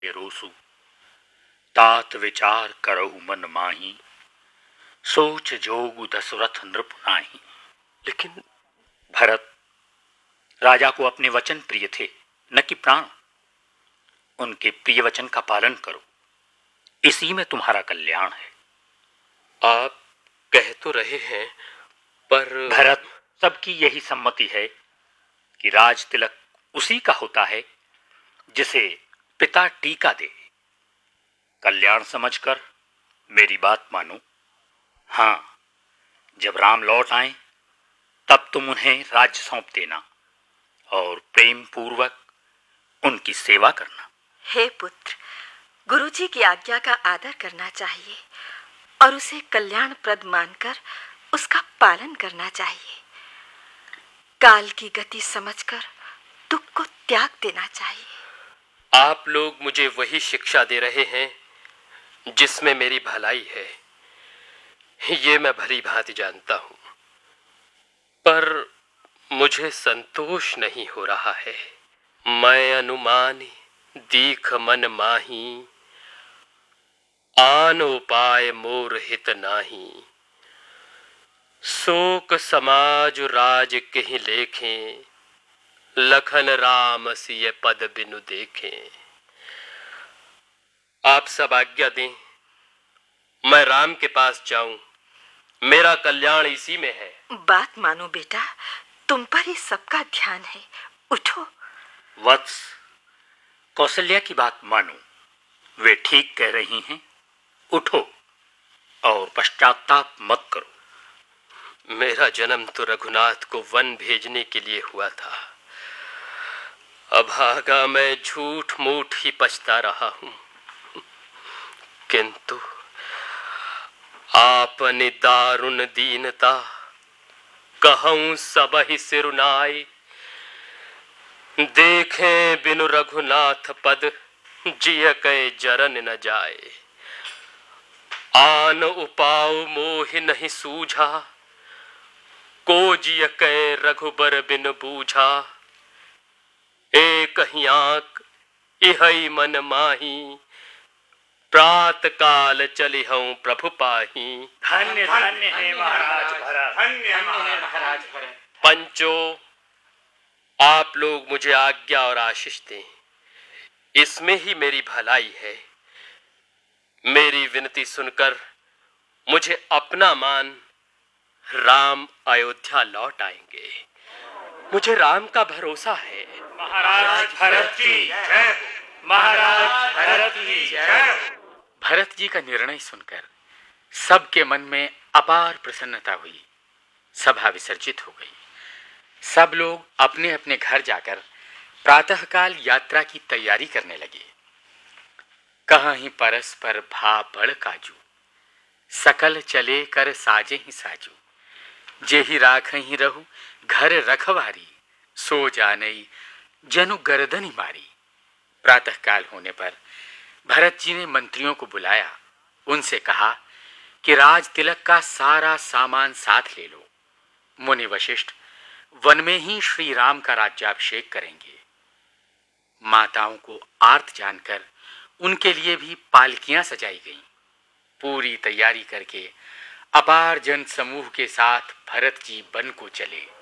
रोसु तात विचार करहु मन माही, सोच जोगु दशरथ नृप नाही। लेकिन भरत, राजा को अपने वचन प्रिय थे, न कि प्राण। उनके प्रिय वचन का पालन करो, इसी में तुम्हारा कल्याण है। आप कह तो रहे हैं, पर भरत, सबकी यही सम्मति है कि राज तिलक उसी का होता है जिसे पिता टीका दे। कल्याण समझकर मेरी बात मानो। हां, जब राम लौट आए तब तुम उन्हें राज्य सौंप देना और प्रेम पूर्वक उनकी सेवा करना। हे पुत्र, गुरुजी की आज्ञा का आदर करना चाहिए और उसे कल्याणप्रद मानकर उसका पालन करना चाहिए। काल की गति समझकर दुख को त्याग देना चाहिए। आप लोग मुझे वही शिक्षा दे रहे हैं जिसमें मेरी भलाई है, ये मैं भली भांति जानता हूं, पर मुझे संतोष नहीं हो रहा है। मैं अनुमानी दीख मन माही, आन उपाय मोर हित नाही। शोक समाज राज कहीं लेखें, लखन राम सिय पद बिनु देखें। आप सब आज्ञा दें, मैं राम के पास जाऊं, मेरा कल्याण इसी में है। बात मानो बेटा, तुम पर ही सबका ध्यान है। उठो। वत्स, कौशल्या की बात मानो, वे ठीक कह रही हैं। उठो और पश्चाताप मत करो। मेरा जन्म तो रघुनाथ को वन भेजने के लिए हुआ था। अभागा मैं झूठ मूठ ही पछता रहा हूं, किंतु आपने दारुण दीनता कहूं सब ही सिरुनाई। देखें बिनु रघुनाथ पद, जिय कै जरन न जाए। आन उपाव मोहि नहीं सूझा, को जिय कै रघुबर बिन बूझा। एक ही आंख इहै मन माही, प्रात काल चली हूं प्रभु पाही। धन्य धन्य है महाराज भरत, धन्य है महाराज भरत। पंचो, आप लोग मुझे आज्ञा और आशीष दें, इसमें ही मेरी भलाई है। मेरी विनती सुनकर मुझे अपना मान राम अयोध्या लौट आएंगे। मुझे राम का भरोसा है। महाराज भरत की जय, महाराज भरत की जय। भरत जी का निर्णय सुनकर सबके मन में अपार प्रसन्नता हुई। सभा विसर्जित हो गई। सब लोग अपने अपने घर जाकर प्रातःकाल यात्रा की तैयारी करने लगे। कहीं परस्पर भा बड़ काजू, सकल चले कर साजे ही साजू। जेहि राख ही रहू घर रखवारी, सो जानई जनु गर्दनी मारी। प्रातःकाल होने पर भरत जी ने मंत्रियों को बुलाया। उनसे कहा कि राज तिलक का सारा सामान साथ ले लो। मुनि वशिष्ठ वन में ही श्री राम का राज्याभिषेक करेंगे। माताओं को आर्त जानकर उनके लिए भी पालकियां सजाई गईं। पूरी तैयारी करके अपार जन समूह के साथ भरत जी वन को चले।